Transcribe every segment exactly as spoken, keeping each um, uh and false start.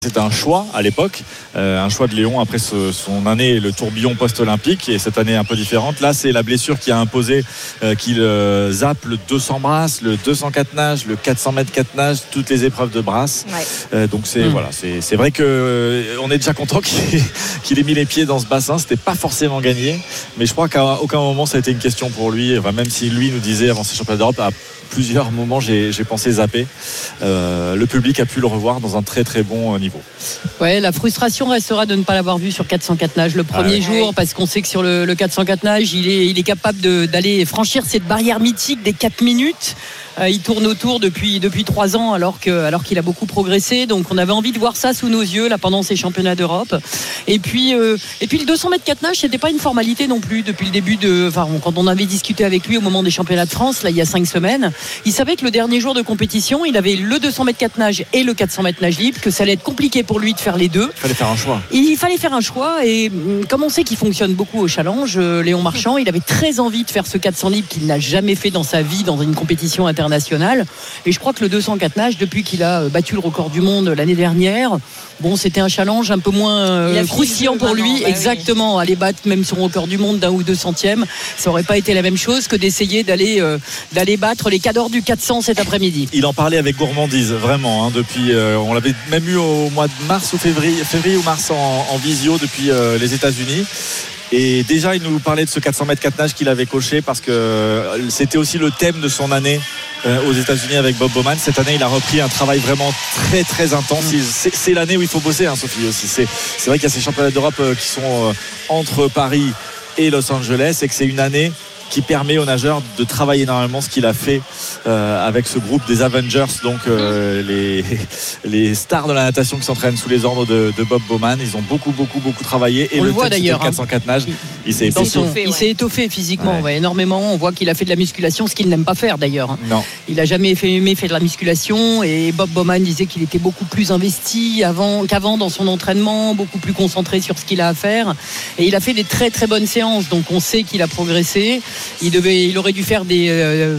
C'était un choix à l'époque, euh, un choix de Léon après ce, son année, le tourbillon post-olympique, et cette année un peu différente. Là, c'est la blessure qui a imposé euh, qu'il euh, zappe le deux cents brasses, le deux cent quatre nages, le quatre cents mètres quatre nages, toutes les épreuves de brasse. Ouais. Euh, donc c'est mmh. voilà, c'est, c'est vrai que euh, on est déjà content qu'il ait, qu'il ait mis les pieds dans ce bassin. C'était pas forcément gagné, mais je crois qu'à aucun moment ça a été une question pour lui. Enfin, même si lui nous disait avant ces championnats d'Europe, à plusieurs moments j'ai, j'ai pensé zapper. Euh, le public a pu le revoir dans un très très bon niveau. Ouais, la frustration restera de ne pas l'avoir vu sur quatre cent quatre nages le premier ah ouais. jour, parce qu'on sait que sur le, le quatre cent quatre nages, il est, il est capable de, d'aller franchir cette barrière mythique des quatre minutes. Euh, il tourne autour depuis depuis trois ans alors que alors qu'il a beaucoup progressé. Donc on avait envie de voir ça sous nos yeux là pendant ces championnats d'Europe. Et puis euh, et puis le deux cents mètres quatre nages, c'était pas une formalité non plus depuis le début de. Enfin, quand on avait discuté avec lui au moment des championnats de France là il y a cinq semaines, il savait que le dernier jour de compétition, il avait le deux cents mètres quatre nages et le quatre cents mètres nage libre, que ça allait être compliqué pour lui de faire les deux. Il fallait faire un choix. Il fallait faire un choix et comme on sait qu'il fonctionne beaucoup au challenge, Léon Marchand, il avait très envie de faire ce quatre cents libre qu'il n'a jamais fait dans sa vie dans une compétition internationale. Et je crois que le deux cent quatre nages, depuis qu'il a battu le record du monde l'année dernière, bon, c'était un challenge un peu moins euh, croustillant pour lui. Bah exactement, oui. Aller battre même son record du monde d'un ou deux centièmes, ça aurait pas été la même chose que d'essayer d'aller euh, d'aller battre les cadors du quatre cents cet après-midi. Il en parlait avec gourmandise, vraiment. Hein, depuis, euh, on l'avait même eu au mois de mars ou février, février ou mars en, en visio depuis euh, les États-Unis. Et déjà, il nous parlait de ce quatre cents mètres quatre nages qu'il avait coché parce que c'était aussi le thème de son année euh, aux États-Unis avec Bob Bowman. Cette année, il a repris un travail vraiment très très intense. C'est, c'est l'année où il faut bosser, hein, Sophie aussi. C'est, c'est vrai qu'il y a ces championnats d'Europe euh, qui sont euh, entre Paris et Los Angeles et que c'est une année qui permet aux nageurs de travailler énormément, ce qu'il a fait euh, avec ce groupe des Avengers, donc euh, les, les stars de la natation qui s'entraînent sous les ordres de, de Bob Bowman. Ils ont beaucoup beaucoup beaucoup travaillé et on le, le voit d'ailleurs quatre cent quatre nages, il s'est étoffé. Son, il s'est étoffé physiquement, ouais. Ouais, énormément. On voit qu'il a fait de la musculation, ce qu'il n'aime pas faire d'ailleurs. Non. Il a jamais fait, aimé fait de la musculation et Bob Bowman disait qu'il était beaucoup plus investi avant, qu'avant dans son entraînement, beaucoup plus concentré sur ce qu'il a à faire. Et il a fait des très très bonnes séances, donc on sait qu'il a progressé. Il devait, il aurait dû faire des, euh,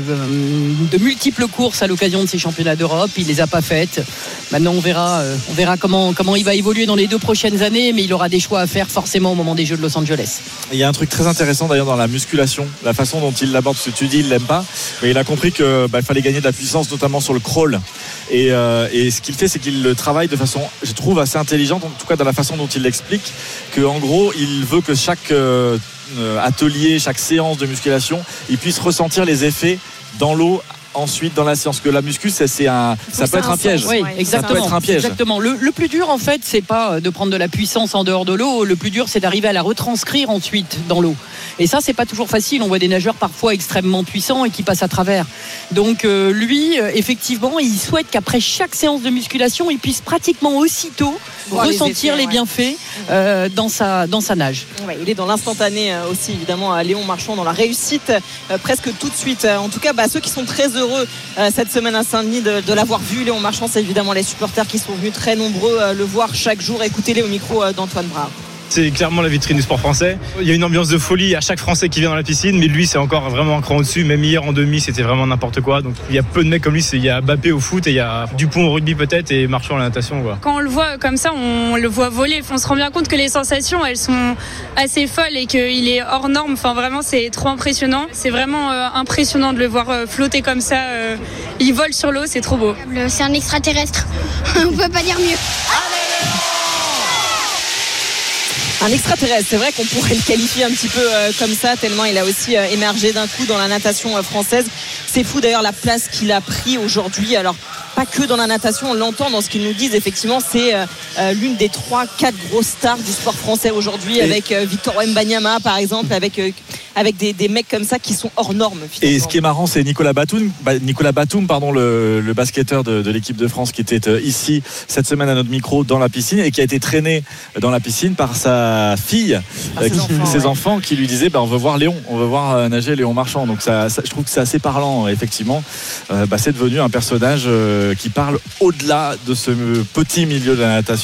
de multiples courses à l'occasion de ces championnats d'Europe. Il les a pas faites. Maintenant, on verra, euh, on verra comment, comment il va évoluer dans les deux prochaines années, mais il aura des choix à faire forcément au moment des Jeux de Los Angeles. Il y a un truc très intéressant d'ailleurs dans la musculation, la façon dont il l'aborde, parce que tu dis il l'aime pas, mais il a compris que bah, il fallait gagner de la puissance, notamment sur le crawl. Et, euh, et ce qu'il fait, c'est qu'il le travaille de façon, je trouve, assez intelligente, en tout cas dans la façon dont il l'explique, qu'en gros, il veut que chaque euh, atelier, chaque séance de musculation, il puisse ressentir les effets dans l'eau. Ensuite, dans la séance, que la muscu, c'est, c'est un, ça peut être un piège. Oui, exactement. Ça peut être un piège. Exactement. Le, le plus dur, en fait, c'est pas de prendre de la puissance en dehors de l'eau. Le plus dur, c'est d'arriver à la retranscrire ensuite dans l'eau. Et ça, c'est pas toujours facile. On voit des nageurs parfois extrêmement puissants et qui passent à travers. Donc, euh, lui, euh, effectivement, il souhaite qu'après chaque séance de musculation, il puisse pratiquement aussitôt voir ressentir les, effets, les bienfaits ouais. euh, dans sa dans sa nage. Ouais, il est dans l'instantané euh, aussi, évidemment, à Léon Marchand, dans la réussite euh, presque tout de suite. Euh, en tout cas, bah, ceux qui sont très heureux Euh, cette semaine à Saint-Denis de, de l'avoir vu, Léon Marchand, c'est évidemment les supporters qui sont venus très nombreux euh, le voir chaque jour. Écoutez-les au micro euh, d'Antoine Brard. C'est clairement la vitrine du sport français. Il y a une ambiance de folie à chaque Français qui vient dans la piscine, mais lui c'est encore vraiment un cran au-dessus. Même hier en demi c'était vraiment n'importe quoi. Donc il y a peu de mecs comme lui. Il y a Mbappé au foot et il y a Dupont au rugby peut-être et Marchand à la natation. Quoi. Quand on le voit comme ça, on le voit voler. On se rend bien compte que les sensations elles sont assez folles et qu'il est hors norme. Enfin vraiment c'est trop impressionnant. C'est vraiment euh, impressionnant de le voir euh, flotter comme ça. Euh, il vole sur l'eau, c'est trop beau. C'est un extraterrestre. On peut pas dire mieux. Un extraterrestre, c'est vrai qu'on pourrait le qualifier un petit peu euh, comme ça, tellement il a aussi euh, émergé d'un coup dans la natation euh, française. C'est fou d'ailleurs la place qu'il a pris aujourd'hui. Alors pas que dans la natation, on l'entend dans ce qu'ils nous disent. Effectivement, c'est euh, euh, l'une des trois, quatre grosses stars du sport français aujourd'hui, et avec euh, Victor Wembanyama par exemple, avec euh, avec des, des mecs comme ça qui sont hors normes. Finalement. Et ce qui est marrant, c'est Nicolas Batum, bah, Nicolas Batum, pardon, le, le basketteur de, de l'équipe de France qui était euh, ici cette semaine à notre micro dans la piscine et qui a été traîné dans la piscine par sa fille, ah, euh, ses, qui, enfants, ses ouais. enfants qui lui disaient bah, on veut voir Léon, on veut voir euh, nager Léon Marchand. Donc ça, ça, je trouve que c'est assez parlant, effectivement. Euh, bah, c'est devenu un personnage euh, qui parle au-delà de ce petit milieu de la natation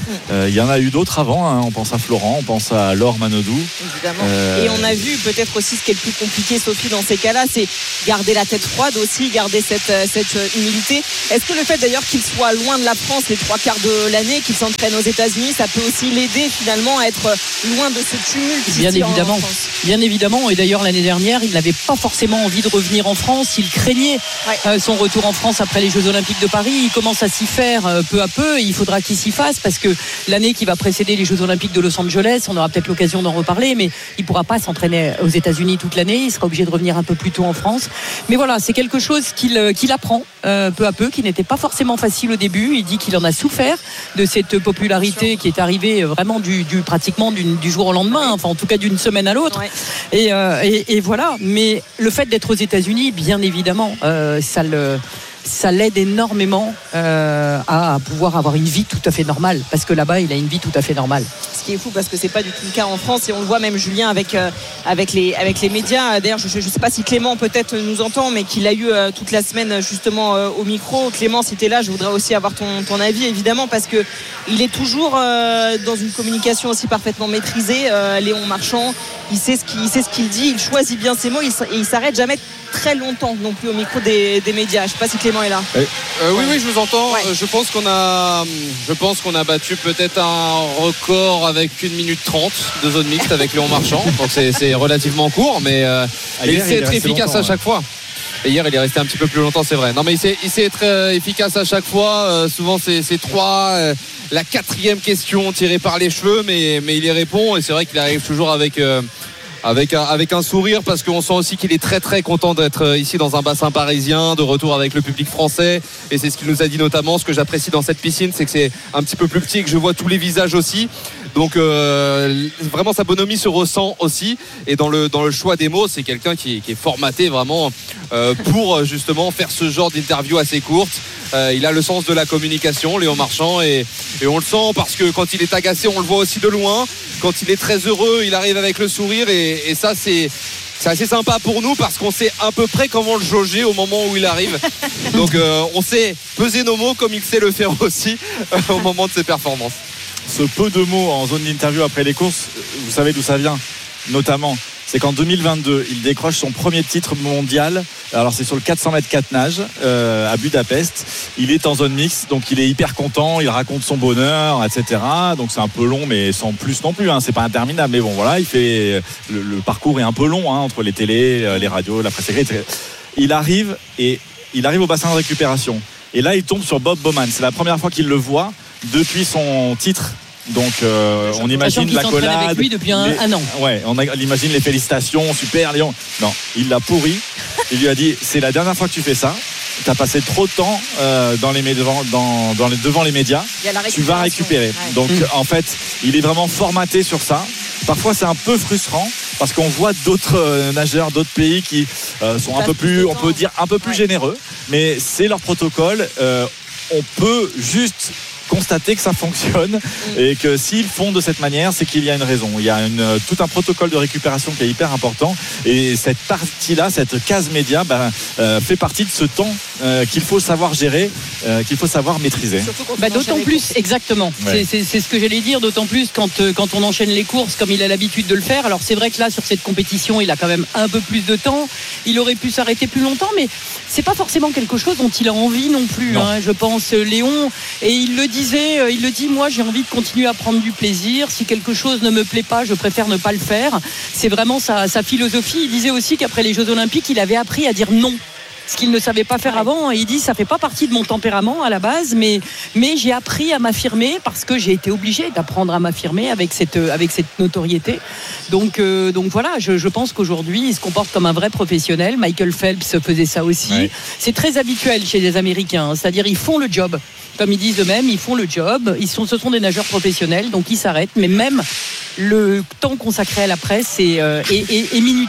Il euh, y en a eu d'autres avant, hein. On pense à Florent, on pense à Laure Manodou. Évidemment. Euh... Et on a vu peut-être aussi ce qui est le plus compliqué, Sophie, dans ces cas-là, c'est garder la tête froide aussi, garder cette, cette humilité. Est-ce que le fait d'ailleurs qu'il soit loin de la France les trois quarts de l'année, qu'il s'entraîne aux États-Unis, ça peut aussi l'aider finalement à être loin de ce tumulte? Bien évidemment, en France. Bien évidemment. Et d'ailleurs l'année dernière, il n'avait pas forcément envie de revenir en France. Il craignait ouais. euh, son retour en France après les Jeux Olympiques de Paris. Il commence à s'y faire euh, peu à peu. Et il faudra qu'il s'y fasse parce que l'année qui va précéder les Jeux Olympiques de Los Angeles, on aura peut-être l'occasion d'en reparler, mais il ne pourra pas s'entraîner aux États-Unis toute l'année. Il sera obligé de revenir un peu plus tôt en France. Mais voilà, c'est quelque chose qu'il, qu'il apprend euh, peu à peu, qui n'était pas forcément facile au début. Il dit qu'il en a souffert de cette popularité qui est arrivée vraiment du, du pratiquement du, du jour au lendemain, enfin en tout cas d'une semaine à l'autre. Ouais. Et, euh, et, et voilà. Mais le fait d'être aux États-Unis, bien évidemment, euh, ça le ça l'aide énormément euh, à pouvoir avoir une vie tout à fait normale, parce que là-bas il a une vie tout à fait normale. Ce qui est fou parce que c'est pas du tout le cas en France, et on le voit même Julien avec euh, avec les avec les médias. D'ailleurs je, je sais pas si Clément peut-être nous entend, mais qu'il a eu euh, toute la semaine justement euh, au micro. Clément, si t'es là, je voudrais aussi avoir ton ton avis évidemment, parce que il est toujours euh, dans une communication aussi parfaitement maîtrisée. euh, Léon Marchand, il sait ce qu'il il sait ce qu'il dit, il choisit bien ses mots, il, il s'arrête jamais très longtemps non plus au micro des, des médias. Je sais pas si Clément est là. Euh, oui oui je vous entends. Ouais. Je pense qu'on a je pense qu'on a battu peut-être un record avec une minute trente de zone mixte avec Léon Marchand. Donc c'est, c'est relativement court, mais euh, ah, hier, il sait être efficace à chaque ouais. fois. Et hier il est resté un petit peu plus longtemps, c'est vrai. Non mais il sait, il sait être euh, efficace à chaque fois. Euh, souvent c'est, c'est trois euh, la quatrième question tirée par les cheveux, mais, mais il y répond, et c'est vrai qu'il arrive toujours avec euh, Avec un, avec un sourire, parce qu'on sent aussi qu'il est très très content d'être ici dans un bassin parisien, de retour avec le public français, et c'est ce qu'il nous a dit notamment. Ce que j'apprécie dans cette piscine, c'est que c'est un petit peu plus petit et que je vois tous les visages aussi, donc euh, vraiment sa bonhomie se ressent aussi, et dans le, dans le choix des mots, c'est quelqu'un qui, qui est formaté vraiment euh, pour justement faire ce genre d'interview assez courte. Euh, il a le sens de la communication, Léon Marchand, et, et on le sent parce que quand il est agacé, on le voit aussi de loin. Quand il est très heureux, il arrive avec le sourire, et, et ça c'est, c'est assez sympa pour nous parce qu'on sait à peu près comment le jauger au moment où il arrive. Donc euh, on sait peser nos mots comme il sait le faire aussi euh, au moment de ses performances. Ce peu de mots en zone d'interview après les courses, vous savez d'où ça vient notamment? C'est qu'en deux mille vingt-deux, il décroche son premier titre mondial. Alors c'est sur le quatre cents mètres quatre nages euh, à Budapest. Il est en zone mixte, donc il est hyper content. Il raconte son bonheur, et cetera. Donc c'est un peu long, mais sans plus non plus. Hein. C'est pas interminable, mais bon voilà, il fait le, le parcours est un peu long hein, entre les télés, les radios, la presse écrite. Il arrive et il arrive au bassin de récupération. Et là, il tombe sur Bob Bowman. C'est la première fois qu'il le voit depuis son titre. Donc euh, on imagine l'accolade avec lui depuis un, les, un an. Ouais, on, a, on imagine les félicitations, super Léon. Non, il l'a pourri. Il lui a dit c'est la dernière fois que tu fais ça. Tu as passé trop de temps euh, dans les, devant, dans, dans les, devant les médias. Tu vas récupérer. Ouais. Donc mmh. en fait, il est vraiment formaté sur ça. Parfois c'est un peu frustrant parce qu'on voit d'autres euh, nageurs, d'autres pays qui euh, sont un peu plus, on peut dire un peu plus ouais. généreux. Mais c'est leur protocole. Euh, on peut juste constater que ça fonctionne mmh. et que s'ils font de cette manière, c'est qu'il y a une raison. Il y a une, tout un protocole de récupération qui est hyper important, et cette partie-là, cette case média ben, euh, fait partie de ce temps euh, qu'il faut savoir gérer, euh, qu'il faut savoir maîtriser. Bah, d'autant plus, exactement. Ouais. C'est, c'est, c'est ce que j'allais dire, d'autant plus quand, euh, quand on enchaîne les courses comme il a l'habitude de le faire. Alors c'est vrai que là, sur cette compétition, il a quand même un peu plus de temps. Il aurait pu s'arrêter plus longtemps, mais c'est pas forcément quelque chose dont il a envie non plus. Non. Hein, je pense, Léon, et il le dit. Il le dit, moi j'ai envie de continuer à prendre du plaisir. Si quelque chose ne me plaît pas, je préfère ne pas le faire. C'est vraiment sa, sa philosophie. Il disait aussi qu'après les Jeux Olympiques, il avait appris à dire non, ce qu'il ne savait pas faire avant. Et il dit, ça fait pas partie de mon tempérament à la base, mais, mais j'ai appris à m'affirmer parce que j'ai été obligé d'apprendre à m'affirmer avec cette, avec cette notoriété. Donc, euh, donc voilà, je, je pense qu'aujourd'hui, il se comporte comme un vrai professionnel. Michael Phelps faisait ça aussi. Ouais. C'est très habituel chez les Américains, c'est-à-dire ils font le job. Comme ils disent eux-mêmes, ils font le job. Ils sont, ce sont des nageurs professionnels, donc ils s'arrêtent. Mais même le temps consacré à la presse est, euh, est, est, est minuté.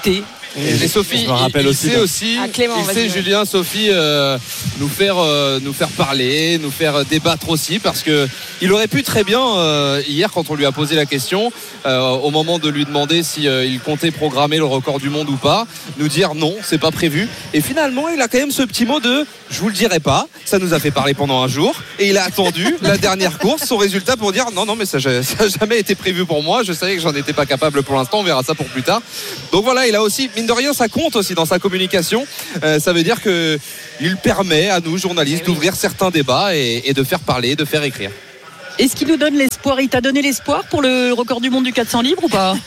Et, et Sophie, je me rappelle il, aussi, il sait donc. aussi, Ah, Clément, il sait vas-y. Julien, Sophie, euh, nous faire, euh, nous faire parler, nous faire débattre aussi, parce que il aurait pu très bien euh, hier quand on lui a posé la question, euh, au moment de lui demander si euh, il comptait programmer le record du monde ou pas, nous dire non, c'est pas prévu. Et finalement, il a quand même ce petit mot de je vous le dirai pas. Ça nous a fait parler pendant un jour, et il a attendu la dernière course, son résultat pour dire non, non, mais ça, ça a jamais été prévu pour moi. Je savais que j'en étais pas capable pour l'instant. On verra ça pour plus tard. Donc voilà, il a aussi, mine de rien, ça compte aussi dans sa communication. Euh, ça veut dire que il permet à nous journalistes d'ouvrir certains débats et, et de faire parler, de faire écrire. Est-ce qu'il nous donne l'espoir? Il t'a donné l'espoir pour le record du monde du quatre cents livres ou pas?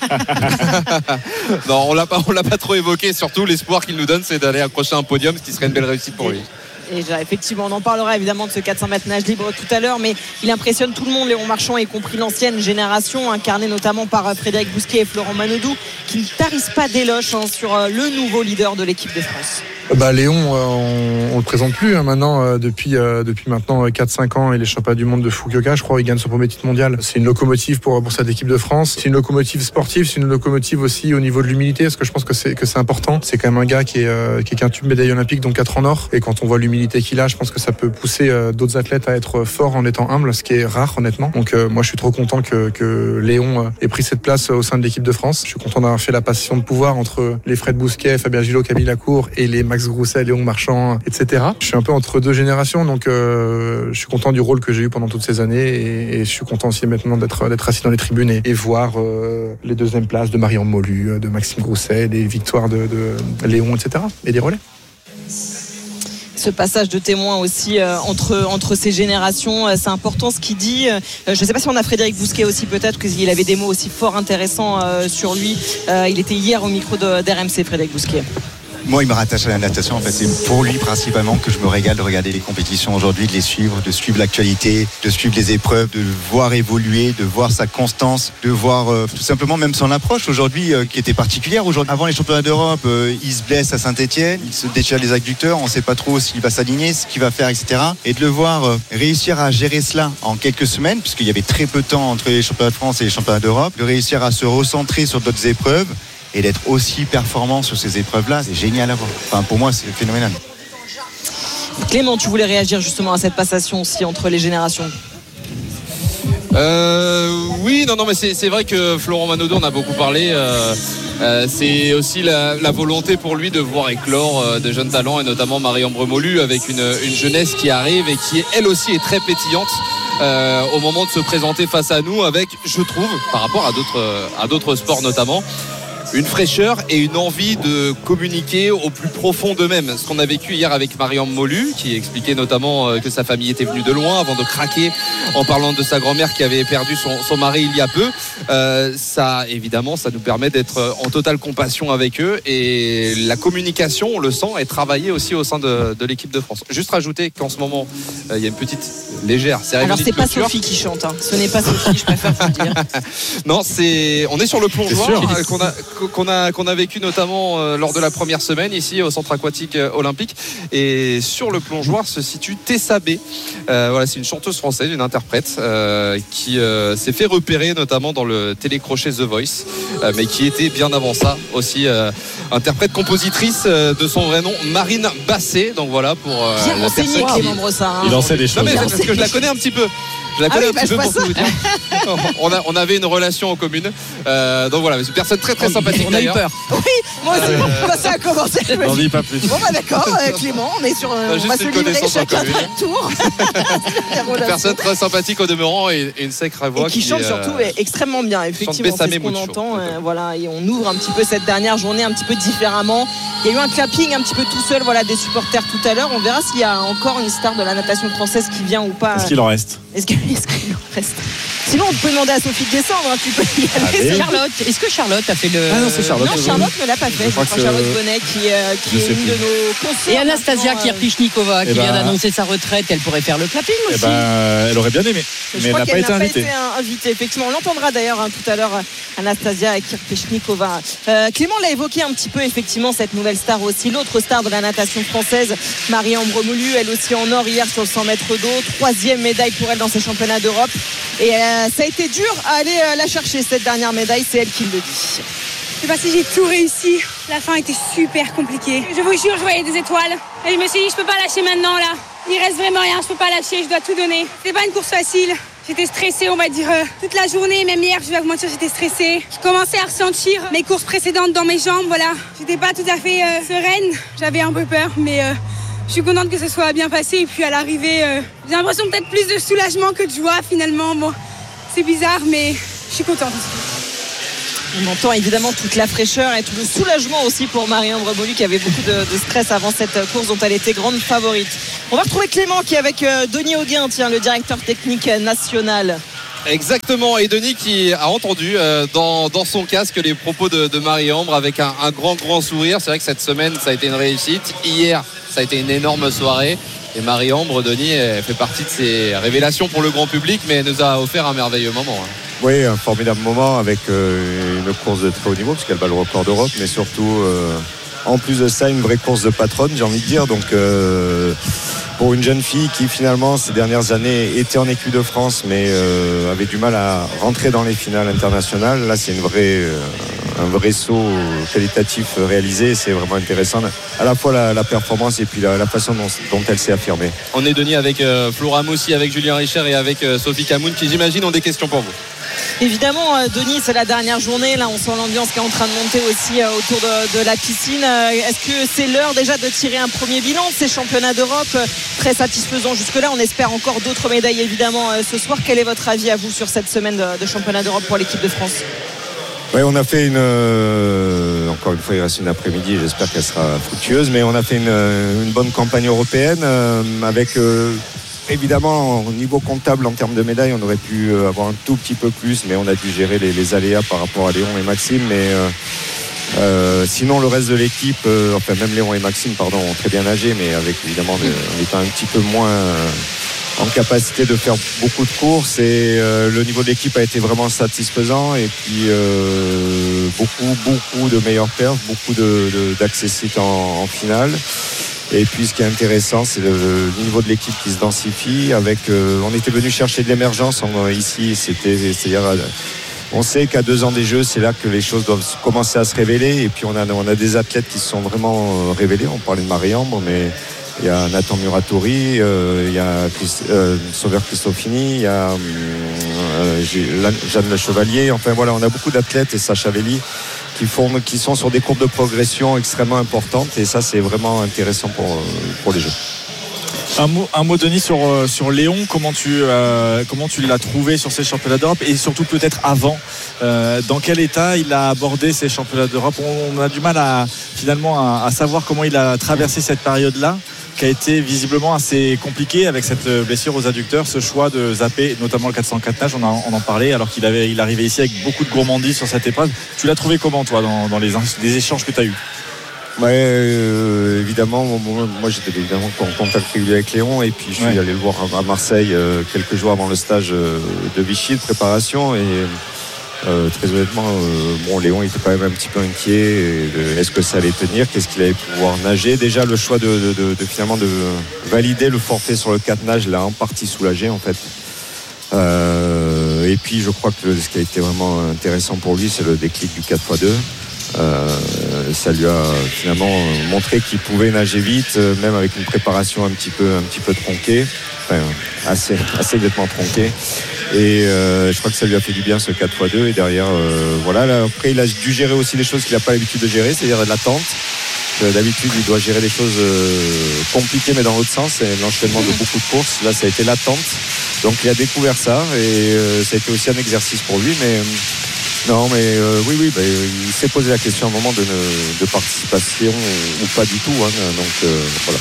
Non, on l'a pas, on l'a pas trop évoqué. Surtout, l'espoir qu'il nous donne, c'est d'aller accrocher un podium, ce qui serait une belle réussite pour lui. Et effectivement, on en parlera évidemment de ce quatre cents mètres nage libre tout à l'heure, mais il impressionne tout le monde, Léon Marchand, y compris l'ancienne génération, incarnée notamment par Frédéric Bousquet et Florent Manodou, qui ne tarissent pas d'éloges hein, sur le nouveau leader de l'équipe de France. Bah Léon, euh, on, on le présente plus hein, maintenant euh, depuis euh, depuis maintenant quatre cinq ans. Il est champion du monde de Fukuoka, je crois. Il gagne son premier titre mondial. C'est une locomotive pour pour cette équipe de France. C'est une locomotive sportive, c'est une locomotive aussi au niveau de l'humilité, parce que je pense que c'est que c'est important. C'est quand même un gars qui est euh, qui est quintuple médaille olympique, donc quatre en or. Et quand on voit l'humilité qu'il a, je pense que ça peut pousser euh, d'autres athlètes à être forts en étant humbles, ce qui est rare honnêtement. Donc euh, moi je suis trop content que que Léon euh, ait pris cette place au sein de l'équipe de France. Je suis content d'avoir fait la passation de pouvoir entre les Fred Bousquet, Fabien Gillot, Camille Lacour et les Max Grousset, Léon Marchand, et cetera. Je suis un peu entre deux générations, donc euh, je suis content du rôle que j'ai eu pendant toutes ces années, et, et je suis content aussi maintenant d'être d'être assis dans les tribunes et, et voir euh, les deuxièmes places de Marion Molu, de Maxime Grousset, les victoires de, de Léon, et cetera. Et des relais. Ce passage de témoin aussi euh, entre, entre ces générations, euh, c'est important ce qu'il dit. Euh, je ne sais pas si on a Frédéric Bousquet aussi, peut-être qu'il avait des mots aussi fort intéressants euh, sur lui. Euh, il était hier au micro de, d'R M C, Frédéric Bousquet. Moi, il me rattache à la natation. En fait, c'est pour lui principalement que je me régale de regarder les compétitions aujourd'hui, de les suivre, de suivre l'actualité, de suivre les épreuves, de voir évoluer, de voir sa constance, de voir euh, tout simplement même son approche aujourd'hui euh, qui était particulière. Aujourd'hui, avant les championnats d'Europe, euh, il se blesse à Saint-Etienne, il se déchire les adducteurs, on ne sait pas trop s'il va s'aligner, ce qu'il va faire, et cetera. Et de le voir euh, réussir à gérer cela en quelques semaines, puisqu'il y avait très peu de temps entre les championnats de France et les championnats d'Europe, de réussir à se recentrer sur d'autres épreuves et d'être aussi performant sur ces épreuves-là, c'est génial à voir. Enfin, pour moi, c'est phénoménal. Clément, tu voulais réagir justement à cette passation aussi entre les générations? Euh, oui, non, non, mais c'est, c'est vrai que Florent Manodou, on a beaucoup parlé. Euh, euh, c'est aussi la, la volonté pour lui de voir éclore euh, de jeunes talents, et notamment Marie-Ambre Molu, avec une, une jeunesse qui arrive et qui, elle aussi, est très pétillante euh, au moment de se présenter face à nous, avec, je trouve, par rapport à d'autres, à d'autres sports notamment, une fraîcheur et une envie de communiquer au plus profond d'eux-mêmes. Ce qu'on a vécu hier avec Mariam Molu, qui expliquait notamment que sa famille était venue de loin avant de craquer en parlant de sa grand-mère qui avait perdu son, son mari il y a peu. Euh, ça, évidemment, ça nous permet d'être en totale compassion avec eux, et la communication, on le sent, est travaillée aussi au sein de, de l'équipe de France. Juste rajouter qu'en ce moment, euh, il y a une petite légère cérémonie. Alors c'est de pas clôture. Sophie qui chante, hein. Ce n'est pas Sophie, je préfère vous le dire. Non, c'est, on est sur le plongeoir euh, qu'on a qu'on a qu'on a vécu notamment euh, lors de la première semaine ici au centre aquatique euh, olympique, et sur le plongeoir se situe Tessa B. Euh, voilà, c'est une chanteuse française, une interprète euh, qui euh, s'est fait repérer notamment dans le télécrochet The Voice, euh, mais qui était bien avant ça aussi euh, interprète compositrice euh, de son vrai nom, Marine Basset. Donc voilà pour euh, bien la renseigné, personne Clément Brossard, hein. Il en sait des non choses. mais c'est parce que je la connais un petit peu. Je la connais Ah oui, un petit bah, peu je pour vois tout vous dire. On, a, on avait une relation en commune. Euh, donc voilà, c'est une personne très très sympathique On a eu d'ailleurs. peur. Oui, moi aussi, Euh, quand ça a commencé, je me N'en dis, dis pas plus. bon bah d'accord, euh, Clément, on est sur, euh, Juste on va se une livrer connaissance en chacun commune. notre tour. La Une relation. personne très sympathique au demeurant, et, et une sacrée voix Et qui chante euh, surtout euh, extrêmement bien, effectivement, c'est ce Bessamé qu'on Mucho. entend, euh, voilà, et on ouvre un petit peu cette dernière journée un petit peu différemment. Il y a eu un clapping un petit peu tout seul, voilà, des supporters tout à l'heure. On verra s'il y a encore une star de la natation française qui vient ou pas. Est-ce qu'il en reste? Est-ce que- est-ce qu'il en reste? Sinon, on peut demander à Sophie de descendre, hein, tu peux y aller. Allez. Charlotte, est-ce que Charlotte a fait le. Ah non, c'est Charlotte. Non, Charlotte ne l'a pas fait. Je Je crois crois que Charlotte c'est- Bonnet qui, euh, qui Je est sais une plus. de nos consoeurs. Et Anastasia maintenant, euh, Kirpichnikova qui eh vient ben- d'annoncer sa retraite, elle pourrait faire le clapping Eh aussi. ben, elle aurait bien aimé, Je mais elle crois n'a qu'elle pas été n'a pas invitée. été euh, invitée. Effectivement, on l'entendra d'ailleurs hein, tout à l'heure, euh, Anastasia Kirpichnikova. Euh, Clément l'a évoqué un petit peu, effectivement, cette nouvelle star aussi, l'autre star de la natation française, Marie-Ambre Molu, elle aussi en or hier sur le cent mètres d'eau, troisième médaille pour elle dans ces championnats d'Europe. Et euh, ça a été dur à aller euh, la chercher cette dernière médaille, c'est elle qui le dit. sais pas si j'ai tout réussi. La fin était super compliquée. Je vous jure, je voyais des étoiles. Et je me suis dit, je peux pas lâcher maintenant là. Il reste vraiment rien, je peux pas lâcher, je dois tout donner. C'était pas une course facile. J'étais stressée, on va dire, euh, toute la journée, même hier, je vais vous mentir, j'étais stressée. Je commençais à ressentir mes courses précédentes dans mes jambes, voilà. J'étais pas tout à fait euh, sereine, j'avais un peu peur, mais euh, je suis contente que ce soit bien passé. Et puis à l'arrivée, euh, j'ai l'impression peut-être plus de soulagement que de joie finalement. Bon, c'est bizarre, mais je suis contente. On entend évidemment toute la fraîcheur et tout le soulagement aussi pour Marie-Ambre Beaulieu qui avait beaucoup de, de stress avant cette course dont elle était grande favorite. On va retrouver Clément qui est avec euh, Denis Auguin, tiens, le directeur technique national. Exactement, et Denis qui a entendu euh, dans, dans son casque les propos de, de Marie-Ambre avec un, un grand grand sourire. C'est vrai que cette semaine ça a été une réussite. Hier ça a été une énorme soirée. Et Marie-Ambre, Denis, elle fait partie de ces révélations pour le grand public, mais elle nous a offert un merveilleux moment. Hein. Oui, un formidable moment avec euh, une course de très haut niveau, parce qu'elle bat le record d'Europe, mais surtout, euh, en plus de ça, une vraie course de patronne, j'ai envie de dire. Donc, euh, pour une jeune fille qui, finalement, ces dernières années, était en équipe de France, mais euh, avait du mal à rentrer dans les finales internationales, là, c'est une vraie, euh, un vrai saut qualitatif réalisé. C'est vraiment intéressant, à la fois la, la performance et puis la, la façon dont, dont elle s'est affirmée. On est, Denis, avec euh, Flora Moussi, avec Julien Richer et avec euh, Sophie Camoun, qui, j'imagine, ont des questions pour vous. Évidemment, Denis, c'est la dernière journée. Là, on sent l'ambiance qui est en train de monter aussi euh, autour de, de la piscine. Euh, est-ce que c'est l'heure déjà de tirer un premier bilan de ces championnats d'Europe? Très satisfaisant jusque-là. On espère encore d'autres médailles, évidemment, euh, ce soir. Quel est votre avis à vous sur cette semaine de, de championnat d'Europe pour l'équipe de France? Oui, on a fait une... Euh, encore une fois, il reste une après-midi. J'espère qu'elle sera fructueuse. Mais on a fait une, une bonne campagne européenne euh, avec... Euh, Évidemment, au niveau comptable, en termes de médailles, on aurait pu avoir un tout petit peu plus, mais on a dû gérer les, les aléas par rapport à Léon et Maxime. Mais euh, euh, sinon, le reste de l'équipe, euh, enfin même Léon et Maxime, pardon, ont très bien nagé, mais avec évidemment, on étant un petit peu moins euh, en capacité de faire beaucoup de courses. Et euh, le niveau de l'équipe a été vraiment satisfaisant. Et puis euh, beaucoup, beaucoup de meilleures perfs, beaucoup de, de, d'accessites en, en finale. Et puis ce qui est intéressant, c'est le, le niveau de l'équipe qui se densifie. Avec, euh, on était venu chercher de l'émergence on, ici. C'était, c'est-à-dire, on sait qu'à deux ans des Jeux, c'est là que les choses doivent commencer à se révéler. Et puis on a, on a des athlètes qui se sont vraiment révélés. On parlait de Marie-Ambre, mais il y a Nathan Muratori, euh, il y a Christ, euh, Sauveur Cristofini, il y a euh, Jeanne Le Chevalier. Enfin voilà, on a beaucoup d'athlètes et Sacha Velli qui, font, qui sont sur des courbes de progression extrêmement importantes. Et ça, c'est vraiment intéressant pour, pour les Jeux. Un mot, un mot Denis sur, sur Léon, comment tu, euh, comment tu l'as trouvé sur ces championnats d'Europe et surtout peut-être avant, euh, dans quel état il a abordé ces championnats d'Europe? On, on a du mal à, finalement à, à savoir comment il a traversé cette période-là qui a été visiblement assez compliquée avec cette blessure aux adducteurs, ce choix de zapper notamment le quatre cent quatre nage, on en, on en parlait alors qu'il avait, il arrivait ici avec beaucoup de gourmandise sur cette épreuve. Tu l'as trouvé comment toi dans, dans les, les échanges que tu as eus? Ouais, euh, évidemment, moi, moi j'étais évidemment en contact régulier avec Léon et puis je suis ouais. allé le voir à Marseille euh, quelques jours avant le stage euh, de Vichy de préparation et euh, très honnêtement, euh, bon, Léon était quand même un petit peu inquiet. De, est-ce que ça allait tenir? Qu'est-ce qu'il allait pouvoir nager? Déjà le choix de, de, de, de finalement de valider le forfait sur le quatre nage l'a en partie soulagé en fait. Euh, et puis je crois que le, ce qui a été vraiment intéressant pour lui, c'est le déclic du quatre fois deux. Euh, ça lui a finalement montré qu'il pouvait nager vite, même avec une préparation un petit peu, un petit peu tronquée, enfin, assez, assez nettement tronquée. Et euh, je crois que ça lui a fait du bien ce quatre fois deux. Et derrière, euh, voilà. Là, après, il a dû gérer aussi des choses qu'il n'a pas l'habitude de gérer, c'est-à-dire de l'attente. D'habitude, il doit gérer des choses compliquées, mais dans l'autre sens, c'est l'enchaînement de beaucoup de courses. Là, ça a été l'attente. Donc, il a découvert ça et euh, ça a été aussi un exercice pour lui, mais. Non, mais euh, oui, oui, bah, il s'est posé la question à un moment de, de participation ou, ou pas du tout. Hein, donc euh, voilà.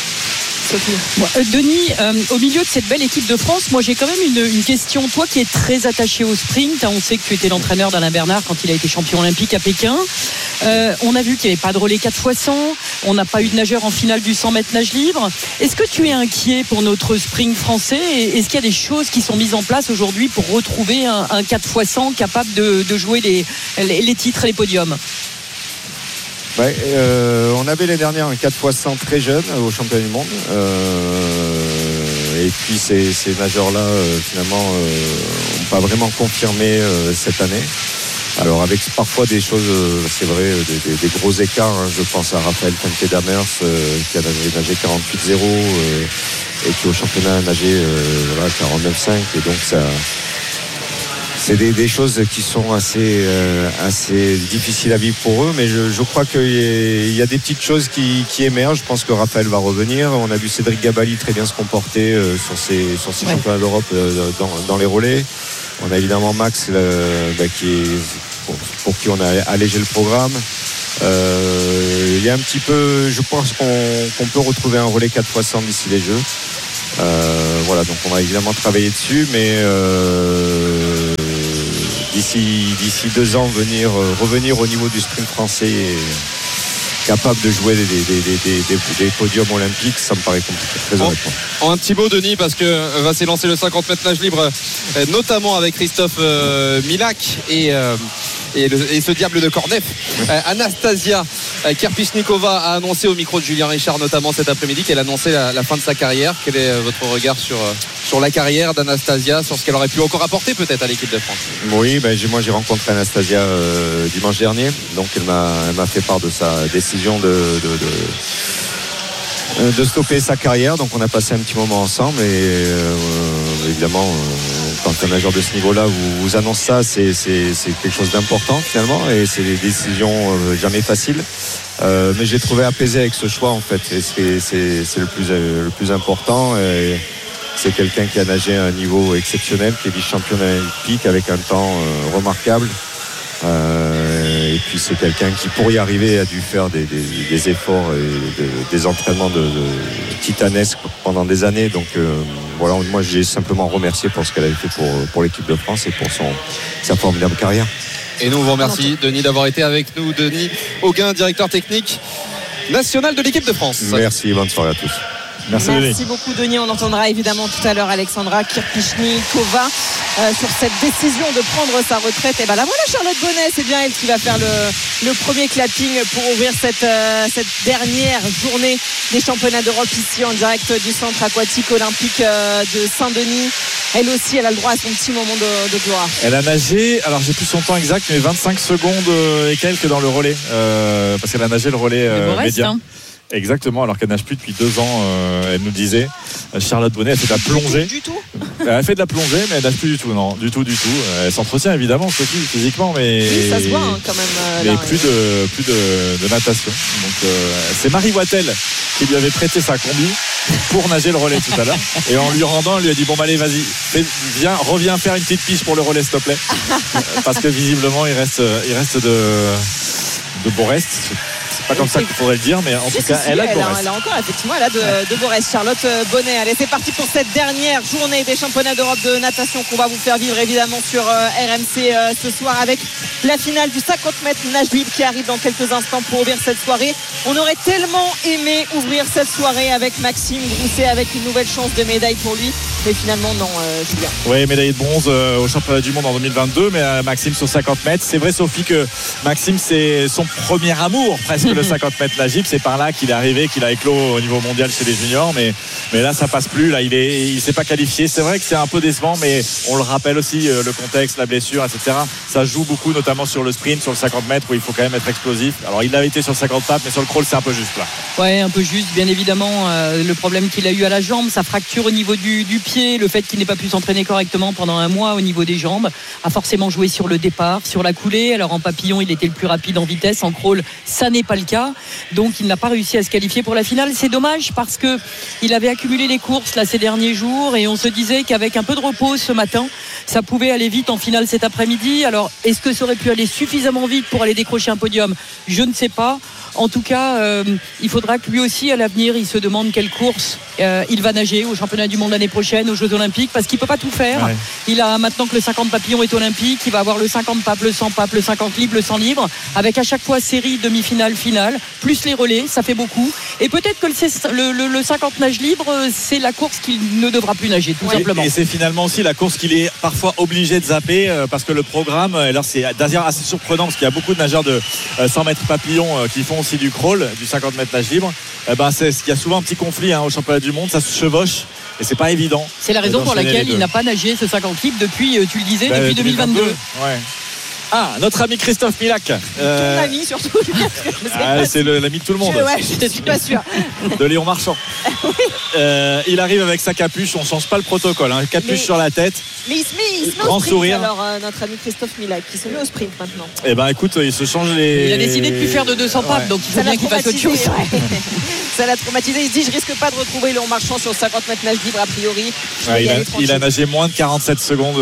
Bon, euh, Denis, euh, au milieu de cette belle équipe de France, moi j'ai quand même une, une question. Toi qui es très attaché au sprint, hein, on sait que tu étais l'entraîneur d'Alain Bernard quand il a été champion olympique à Pékin. Euh, on a vu qu'il n'y avait pas de relais quatre fois cent. On n'a pas eu de nageur en finale du cent mètres nage libre. Est-ce que tu es inquiet pour notre sprint français? Et est-ce qu'il y a des choses qui sont mises en place aujourd'hui pour retrouver un, un quatre fois cent capable de, de jouer les, les, les titres et les podiums? Ouais, euh, on avait l'année dernière un quatre fois cent très jeune au championnat du monde. Euh, et puis ces, ces nageurs-là, euh, finalement, n'ont euh, pas vraiment confirmé euh, cette année. Alors avec parfois des choses, c'est vrai, des, des, des gros écarts. Hein. Je pense à Raphaël Fuente-Damers euh, qui a nagé, nagé quarante-huit zéro euh, et qui au championnat a nagé euh, voilà, quarante-neuf cinq. Et donc ça, c'est des, des choses qui sont assez, euh, assez difficiles à vivre pour eux. Mais je, je crois qu'il y, y a des petites choses qui, qui émergent. Je pense que Raphaël va revenir. On a vu Cédric Gabali très bien se comporter euh, sur ses, sur ses ouais. championnats d'Europe euh, dans, dans les relais. On a évidemment Max euh, bah, qui est, pour, pour qui on a allégé le programme. Euh, il y a un petit peu, je pense qu'on, qu'on peut retrouver un relais quatre fois cent d'ici les Jeux. Euh, voilà, donc on va évidemment travailler dessus, mais euh, d'ici, d'ici deux ans, venir, revenir au niveau du sprint français et capable de jouer des, des, des, des, des, des podiums olympiques, ça me paraît compliqué, très honnêtement. En, en un petit mot, Denis, parce que va s'élancer le cinquante mètres nage libre, notamment avec Christophe euh, Milak et, euh, et, le, et ce diable de Cornef. Euh, Anastasia euh, Kirpichnikova a annoncé au micro de Julien Richard, notamment cet après-midi, qu'elle annonçait la, la fin de sa carrière. Quel est euh, votre regard sur, euh, sur la carrière d'Anastasia, sur ce qu'elle aurait pu encore apporter peut-être à l'équipe de France? Oui, ben, j'ai, moi j'ai rencontré Anastasia euh, dimanche dernier, donc elle m'a, elle m'a fait part de sa décision De, de, de, de stopper sa carrière. Donc on a passé un petit moment ensemble et euh, évidemment euh, quand un nageur de ce niveau-là vous, vous annonce ça, c'est, c'est, c'est quelque chose d'important finalement et c'est des décisions euh, jamais faciles. Euh, mais j'ai trouvé apaisé avec ce choix en fait et c'est, c'est, c'est le, plus, euh, le plus important. Et c'est quelqu'un qui a nagé à un niveau exceptionnel, qui est vice-champion olympique avec un temps euh, remarquable. Euh, et puis c'est quelqu'un qui pour y arriver a dû faire des, des, des efforts et de, des entraînements de, de titanesques pendant des années, donc euh, voilà, moi j'ai simplement remercié pour ce qu'elle avait fait pour, pour l'équipe de France et pour son, sa formidable carrière. Et nous vous remercions Denis d'avoir été avec nous. Denis Hauguin, directeur technique national de l'équipe de France. Merci, bonne soirée à tous. Merci, Merci beaucoup Denis. On entendra évidemment tout à l'heure Alexandra Kirpichnikova euh, sur cette décision de prendre sa retraite. Et ben là voilà Charlotte Bonnet, c'est bien elle qui va faire le, le premier clapping pour ouvrir cette, euh, cette dernière journée des championnats d'Europe ici en direct du centre aquatique olympique euh, de Saint-Denis. Elle aussi, elle a le droit à son petit moment de, de gloire. Elle a nagé, alors j'ai plus son temps exact, mais vingt-cinq secondes et quelques dans le relais, euh, parce qu'elle a nagé le relais euh, média. Hein. Exactement, alors qu'elle nage plus depuis deux ans, euh, elle nous disait. Charlotte Bonnet, elle fait de la plongée. Du tout. Elle fait de la plongée, mais elle nage plus du tout, non, du tout, du tout. Elle s'entretient évidemment, Sophie, physiquement, mais oui, ça se voit hein, quand même. Euh, mais là, plus de plus de, de natation. Donc euh, c'est Marie Wattel qui lui avait prêté sa combi pour nager le relais tout à l'heure. Et en lui rendant, elle lui a dit bon, bah, allez, vas-y, fais, viens, reviens faire une petite piche pour le relais, s'il te plaît, parce que visiblement il reste, il reste de de beaux restes. Pas comme ça qu'il faudrait le dire, mais en si, tout si, cas, si, elle a de elle, beaux a, restes. elle a encore, effectivement, elle a de, de beaux restes. Charlotte Bonnet. Allez, c'est parti pour cette dernière journée des championnats d'Europe de natation qu'on va vous faire vivre évidemment sur euh, R M C euh, ce soir avec la finale du cinquante mètres nage libre qui arrive dans quelques instants pour ouvrir cette soirée. On aurait tellement aimé ouvrir cette soirée avec Maxime Grousset, avec une nouvelle chance de médaille pour lui. Mais finalement, non, euh, Julien. Oui, médaille de bronze euh, au championnat du monde en deux mille vingt-deux, mais euh, Maxime sur cinquante mètres. C'est vrai, Sophie, que Maxime, c'est son premier amour, presque le cinquante mètres nage libre. C'est par là qu'il est arrivé, qu'il a éclos au niveau mondial chez les juniors, mais, mais là, ça passe plus. Là, il est, il s'est pas qualifié. C'est vrai que c'est un peu décevant, mais on le rappelle aussi, euh, le contexte, la blessure, et cetera. Ça joue beaucoup, notamment sur le sprint, sur le cinquante mètres, où il faut quand même être explosif. Alors, il avait été sur le cinquante pattes, mais sur le crawl, c'est un peu juste là. Ouais, un peu juste, bien évidemment. Euh, le problème qu'il a eu à la jambe, sa fracture au niveau du, du pied, le fait qu'il n'ait pas pu s'entraîner correctement pendant un mois au niveau des jambes, a forcément joué sur le départ, sur la coulée. Alors en papillon, il était le plus rapide en vitesse, en crawl, ça n'est pas le cas. Donc il n'a pas réussi à se qualifier pour la finale. C'est dommage parce que il avait accumulé les courses là ces derniers jours et on se disait qu'avec un peu de repos ce matin, ça pouvait aller vite en finale cet après-midi. Alors est-ce que ça aurait pu aller suffisamment vite pour aller décrocher un podium ? Je ne sais pas. En tout cas, euh, il faudra que lui aussi, à l'avenir, il se demande quelle course euh, il va nager au championnat du monde l'année prochaine, aux Jeux Olympiques, parce qu'il ne peut pas tout faire. Ouais. Il a maintenant que le cinquante papillon est olympique, il va avoir le cinquante pape, le cent pape, le cinquante libre, le cent libre, avec à chaque fois série, demi-finale, finale, plus les relais, ça fait beaucoup. Et peut-être que le, le, le, le cinquante nage libre, c'est la course qu'il ne devra plus nager, tout ouais. simplement. Et c'est finalement aussi la course qu'il est parfois obligé de zapper, euh, parce que le programme, alors c'est d'ailleurs assez surprenant, parce qu'il y a beaucoup de nageurs de euh, cent mètres papillon euh, qui font aussi du crawl, du cinquante mètres nage libre. Eh ben, c'est, il y a souvent un petit conflit hein, au championnat du monde, ça se chevauche et c'est pas évident. C'est la raison pour laquelle il n'a pas nagé ce cinquante libre depuis, tu le disais, ben, depuis deux mille vingt-deux. Ouais. Ah, notre ami Christophe Milak. Euh... Ton ami surtout. Ah, c'est le, l'ami de tout le monde. Je, ouais, je ne suis pas sûr. De Léon Marchand. Oui. Euh, il arrive avec sa capuche, on ne change pas le protocole. Hein. Capuche mais, sur la tête. Mais il se met, il se met grand au sprint, sourire. Alors euh, notre ami Christophe Milak qui se met au sprint maintenant. Eh ben écoute, il se change les. Il a décidé de plus faire de deux cents papes, ouais. Donc il faut ça bien qu'il fasse autre chose. Ouais. Ça l'a traumatisé. Il se dit je risque pas de retrouver Léon Marchand sur cinquante mètres nage libre a priori. Ouais, il, a, il a nagé moins de quarante-sept secondes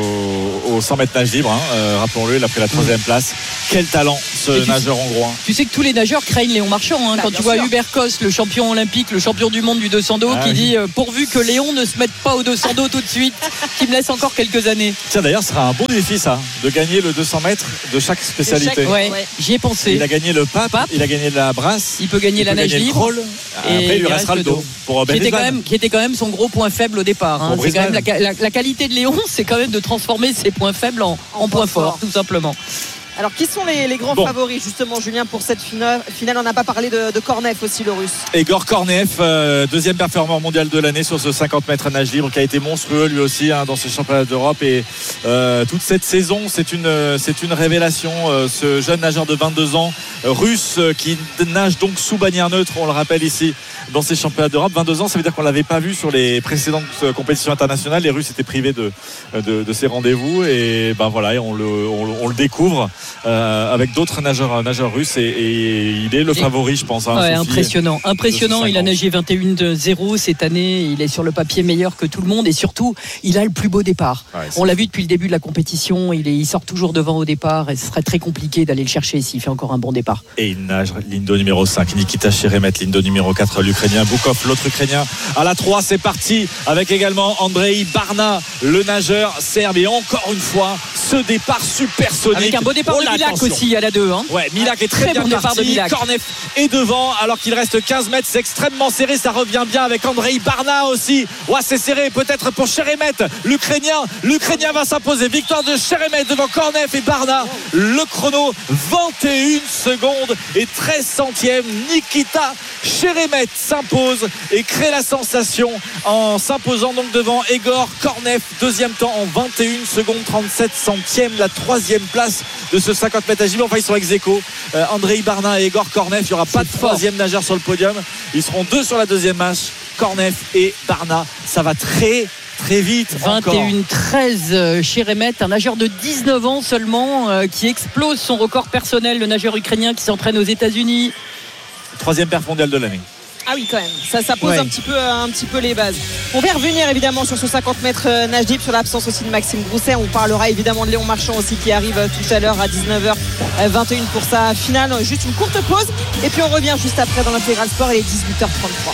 au, au cent mètres nage libre. Hein. Euh, rappelons-le, il a pris la troisième place. Quel talent ce tu nageur hongrois. Tu sais que tous les nageurs craignent Léon Marchand. Hein, bah, quand tu vois sûr. Hubert Kos, le champion olympique, le champion du monde du deux cents dos, ah, qui oui. dit euh, pourvu que Léon ne se mette pas au deux cents dos tout de suite, qu'il me laisse encore quelques années. Tiens, d'ailleurs, ce sera un bon défi ça, de gagner le deux cents mètres de chaque spécialité. Chaque, ouais, ouais. J'y ai pensé. Il a gagné le pape, pape. Il a gagné la brasse. Il peut gagner il la peut nage libre. Crawl, et après, il lui restera le dos. dos. Pour qui, était quand même, qui était quand même son gros point faible au départ. Hein. C'est quand même la, la, la qualité de Léon, c'est quand même de transformer ses points faibles en, en, en points forts, tout simplement. Alors, qui sont les, les grands bon. favoris, justement, Julien, pour cette finale, finale On n'a pas parlé de, de Kornev aussi, le russe. Egor Kornev, euh, deuxième performeur mondial de l'année sur ce cinquante mètres nage libre, qui a été monstrueux lui aussi hein, dans ce championnat d'Europe. Et euh, toute cette saison, c'est une, c'est une révélation. Euh, ce jeune nageur de vingt-deux ans, euh, russe, euh, qui nage donc sous bannière neutre, on le rappelle ici, dans ces championnats d'Europe. vingt-deux ans, ça veut dire qu'on ne l'avait pas vu sur les précédentes compétitions internationales. Les Russes étaient privés de, de, de ces rendez-vous. Et ben voilà, et on, le, on, on le découvre. Euh, avec d'autres nageurs, nageurs russes et, et il est le favori je pense hein, ouais, impressionnant, impressionnant il a nagé vingt et un zéro cette année, il est sur le papier meilleur que tout le monde et surtout il a le plus beau départ ouais, on l'a vu depuis le début de la compétition, il, est, il sort toujours devant au départ et ce serait très compliqué d'aller le chercher s'il fait encore un bon départ. Et il nage l'indo numéro cinq, Nikita Sheremet, l'indo numéro quatre, l'Ukrainien Boukov, l'autre Ukrainien à la trois. C'est parti avec également Andrei Barna, le nageur serbe, et encore une fois ce départ supersonique avec un beau départ oh, de Milak aussi à la deux hein. Ouais, Milak est très, très bien bon parti, de Kornev est devant alors qu'il reste quinze mètres, c'est extrêmement serré, ça revient bien avec Andrei Barna aussi. Ouais, c'est serré peut-être pour Sheremet, l'Ukrainien, l'Ukrainien va s'imposer, victoire de Sheremet devant Kornev et Barna. Le chrono vingt et une secondes et treize centièmes. Nikita Sheremet s'impose et crée la sensation en s'imposant donc devant Egor Kornev, deuxième temps en vingt et une secondes trente-sept centièmes, la troisième place de ce cinquante mètres à gibet. Enfin ils sont ex aequo, euh, Andrei Barna et Egor Kornev, il n'y aura pas de troisième nageur sur le podium, ils seront deux sur la deuxième manche, Kornev et Barna. Ça va très très vite vingt et une treize Sheremet, un nageur de dix-neuf ans seulement euh, qui explose son record personnel, le nageur ukrainien qui s'entraîne aux États-Unis. Troisième perf mondial de l'année. Ah oui quand même, ça, ça pose ouais. un, petit peu, un petit peu les bases. On va revenir évidemment sur ce cinquante mètres nage libre, sur l'absence aussi de Maxime Grousset. On parlera évidemment de Léon Marchand aussi qui arrive tout à l'heure à dix-neuf heures vingt et une pour sa finale. Juste une courte pause et puis on revient juste après dans l'Intégral Sport, il est dix-huit heures trente-trois.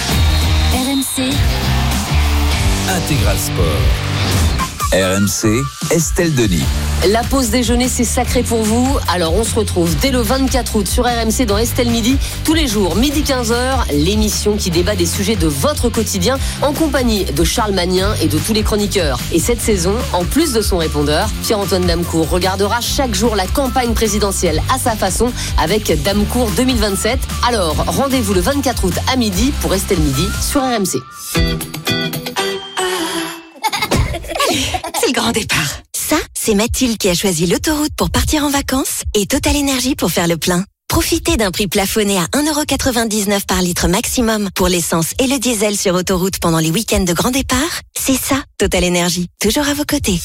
R M C Intégral Sport. R M C, Estelle Denis. La pause déjeuner, c'est sacré pour vous. Alors on se retrouve dès le vingt-quatre août sur R M C dans Estelle Midi. Tous les jours, midi quinze heures, l'émission qui débat des sujets de votre quotidien en compagnie de Charles Magnin et de tous les chroniqueurs. Et cette saison, en plus de son répondeur, Pierre-Antoine Damecourt regardera chaque jour la campagne présidentielle à sa façon avec Damecourt deux mille vingt-sept. Alors rendez-vous le vingt-quatre août à midi pour Estelle Midi sur R M C. C'est le grand départ. Ça, c'est Mathilde qui a choisi l'autoroute pour partir en vacances et Total Énergie pour faire le plein. Profitez d'un prix plafonné à un euro quatre-vingt-dix-neuf par litre maximum pour l'essence et le diesel sur autoroute pendant les week-ends de grand départ. C'est ça, Total Énergie, toujours à vos côtés.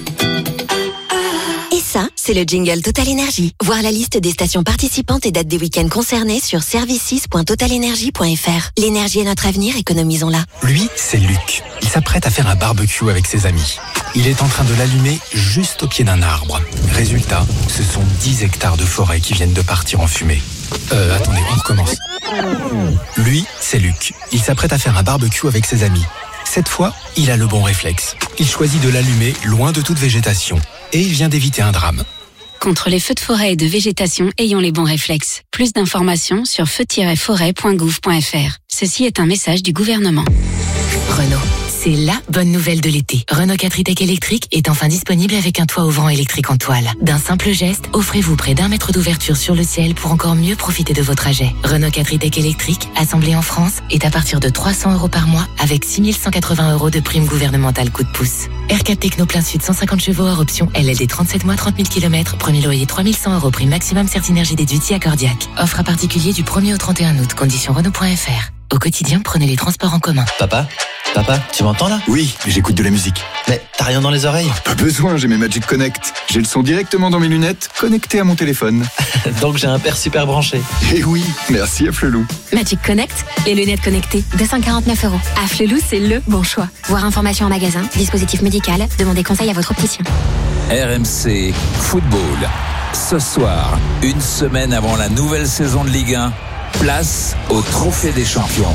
Et ça, c'est le jingle Total Énergie. Voir la liste des stations participantes et dates des week-ends concernés sur services point total énergie point f r. L'énergie est notre avenir, économisons-la. Lui, c'est Luc. Il s'apprête à faire un barbecue avec ses amis. Il est en train de l'allumer juste au pied d'un arbre. Résultat, ce sont dix hectares de forêt qui viennent de partir en fumée. Euh, attendez, on recommence. Lui, c'est Luc. Il s'apprête à faire un barbecue avec ses amis. Cette fois, il a le bon réflexe. Il choisit de l'allumer loin de toute végétation. Et il vient d'éviter un drame. Contre les feux de forêt et de végétation, ayons les bons réflexes. Plus d'informations sur feu tiret forêt point gouv point f r. Ceci est un message du gouvernement. Renault. C'est la bonne nouvelle de l'été. Renault quatre e-Tech électrique est enfin disponible avec un toit ouvrant électrique en toile. D'un simple geste, offrez-vous près d'un mètre d'ouverture sur le ciel pour encore mieux profiter de vos trajets. Renault quatre e-Tech électrique, assemblé en France, est à partir de trois cents euros par mois avec six mille cent quatre-vingts euros de prime gouvernementale coup de pouce. R quatre Techno plein sud cent cinquante chevaux hors option L L D trente-sept mois trente mille kilomètres, premier loyer trois mille cent euros prime maximum Certinergie déduite accordiaque. Offre à particulier du premier au trente et un août, conditions Renault point F R. Au quotidien, prenez les transports en commun. Papa Papa, tu m'entends là? Oui, j'écoute de la musique. Mais t'as rien dans les oreilles? Pas besoin, j'ai mes Magic Connect. J'ai le son directement dans mes lunettes, connecté à mon téléphone. Donc j'ai un père super branché. Eh oui, merci à Flelou. Magic Connect, les lunettes connectées, deux cent quarante-neuf euros. À Flelou, c'est le bon choix. Voir information en magasin, dispositif médical, demandez conseil à votre opticien. R M C Football. Ce soir, une semaine avant la nouvelle saison de Ligue un, place au Trophée des Champions.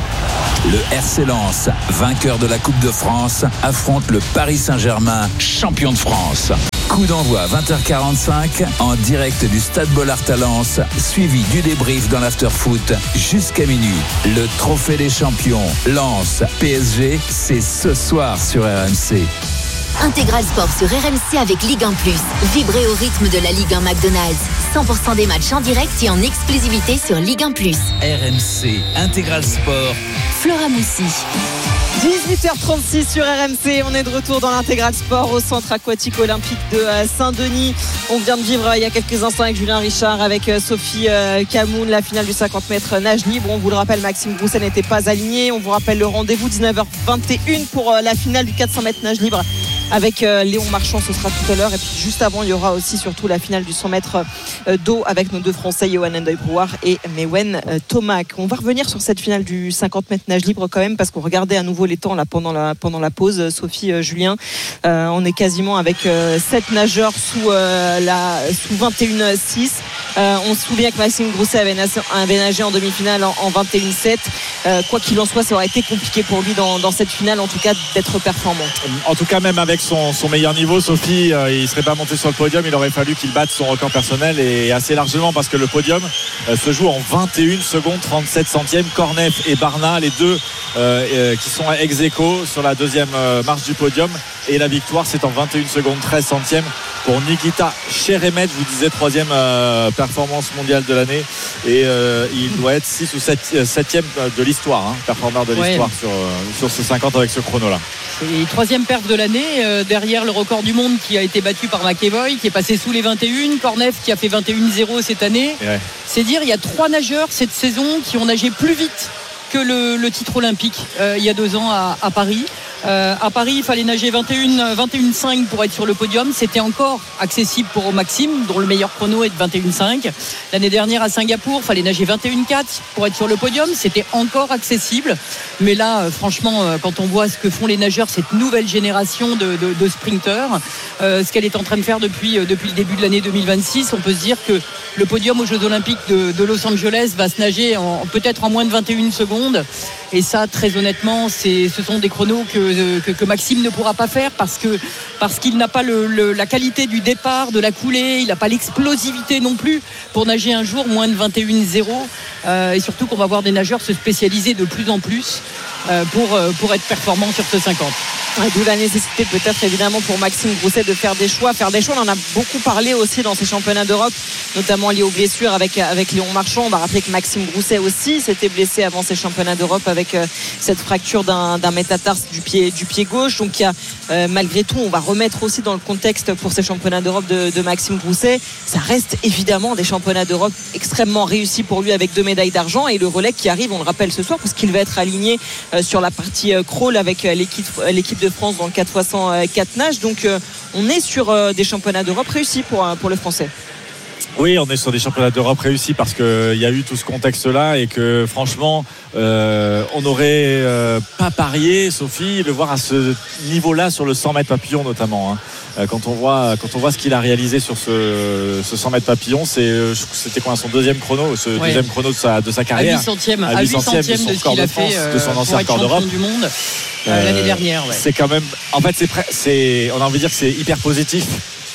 Le R C Lens, vainqueur de la Coupe de France, affronte le Paris Saint-Germain, champion de France. Coup d'envoi vingt heures quarante-cinq en direct du Stade Bollaert à Lens, suivi du débrief dans l'after-foot jusqu'à minuit. Le Trophée des Champions, Lens, P S G, c'est ce soir sur R M C. Intégral Sport sur R M C avec Ligue un plus. Vibrez au rythme de la Ligue un McDonald's. cent pour cent des matchs en direct et en exclusivité sur Ligue un plus. R M C, Intégral Sport. Flora Moussi. dix-huit heures trente-six sur R M C, on est de retour dans l'Intégral Sport au centre aquatique olympique de Saint-Denis. On vient de vivre il y a quelques instants avec Julien Richard, avec Sophie Camoun, la finale du cinquante mètres nage libre. On vous le rappelle, Maxime Grousset n'était pas aligné. On vous rappelle le rendez-vous dix-neuf heures vingt et une pour la finale du quatre cents mètres nage libre avec Léon Marchand, ce sera tout à l'heure. Et puis juste avant, il y aura aussi surtout la finale du cent mètres d'eau avec nos deux Français, Johan Endeuil-Brouard et Mewen Tomac. On va revenir sur cette finale du cinquante mètres nage libre quand même, parce qu'on regardait à nouveau les temps là pendant la pendant la pause. Sophie, euh, Julien, euh, on est quasiment avec euh, sept nageurs sous euh, la sous vingt et un six. Euh, on se souvient que Maxime Grousset avait, avait nagé en demi-finale en, en vingt et un sept. Euh, quoi qu'il en soit, ça aurait été compliqué pour lui dans, dans cette finale, en tout cas d'être performant. En tout cas, même avec son, son meilleur niveau, Sophie, euh, il ne serait pas monté sur le podium. Il aurait fallu qu'il batte son record personnel, et assez largement, parce que le podium euh, se joue en vingt et une secondes trente-sept centièmes. Cornef et Barna, les deux euh, euh, qui sont ex aequo sur la deuxième euh, marche du podium, et la victoire c'est en vingt et une secondes treize centièmes pour Nikita Cheremet. Je vous disais troisième euh, performance mondiale de l'année, et euh, il doit être six ou septième de l'histoire, hein, performeur de l'histoire, ouais, sur, euh, sur ce cinquante avec ce chrono là. Et troisième perf de l'année, euh, derrière le record du monde qui a été battu par McEvoy, qui est passé sous les vingt et un, Cornef qui a fait vingt et un zéro cette année. Ouais. C'est dire, il y a trois nageurs cette saison qui ont nagé plus vite que le, le titre olympique euh, il y a deux ans à, à Paris. Euh, à Paris, il fallait nager vingt et un virgule cinq pour être sur le podium. C'était encore accessible pour Maxime, dont le meilleur chrono est de vingt et un virgule cinq. L'année dernière à Singapour, il fallait nager vingt et un virgule quatre pour être sur le podium. C'était encore accessible. Mais là, euh, franchement, euh, quand on voit ce que font les nageurs, cette nouvelle génération de, de, de sprinteurs, euh, ce qu'elle est en train de faire depuis, euh, depuis le début de l'année deux mille vingt-six, on peut se dire que le podium aux Jeux Olympiques de, de Los Angeles va se nager en, peut-être en moins de vingt et une secondes. Et ça, très honnêtement, c'est, ce sont des chronos que, que, que Maxime ne pourra pas faire, parce que parce qu'il n'a pas le, le, la qualité du départ, de la coulée, il n'a pas l'explosivité non plus pour nager un jour moins de vingt et un zéro. Euh, et surtout qu'on va voir des nageurs se spécialiser de plus en plus euh, pour, euh, pour être performants sur ce cinquante. Ouais, d'où la nécessité peut-être évidemment pour Maxime Grousset de faire des choix. Faire des choix, on en a beaucoup parlé aussi dans ces championnats d'Europe, notamment liés aux blessures avec, avec Léon Marchand. On va rappeler que Maxime Grousset aussi s'était blessé avant ces championnats d'Europe avec euh, cette fracture d'un, d'un métatarse du pied, du pied gauche. Donc il y a euh, malgré tout, on va remettre aussi dans le contexte pour ces championnats d'Europe de, de Maxime Grousset. Ça reste évidemment des championnats d'Europe extrêmement réussis pour lui, avec deux médailles d'argent, et le relais qui arrive, on le rappelle ce soir, parce qu'il va être aligné euh, sur la partie euh, crawl avec euh, l'équipe, euh, l'équipe de France dans le quatre fois cent quatre nage. Donc euh, on est sur euh, des championnats d'Europe réussis pour, euh, pour le Français. Oui, on est sur des championnats d'Europe réussis parce qu'il y a eu tout ce contexte-là, et que franchement, euh, on n'aurait euh, pas parié, Sophie, le voir à ce niveau-là sur le cent mètres papillon notamment. Hein. Quand on voit, quand on voit ce qu'il a réalisé sur ce, ce cent mètres papillon, c'est, c'était quoi, son deuxième chrono, ce ouais. deuxième chrono de sa, de sa carrière. À huit centièmes, à huit centièmes de, de ce qu'il a fait euh, de son ancien record d'Europe du monde euh, l'année dernière. Ouais. C'est quand même, en fait, c'est, c'est, on a envie de dire que c'est hyper positif.